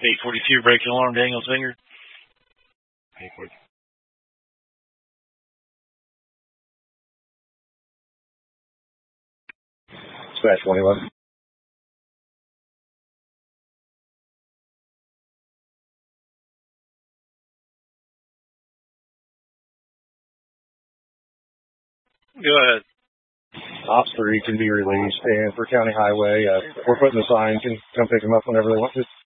842, breaking alarm, Daniels Vineyard. 842. Dispatch 111. Go ahead. Ops 3 can be released, and for County Highway, we're putting the sign. Can come pick them up whenever they want to.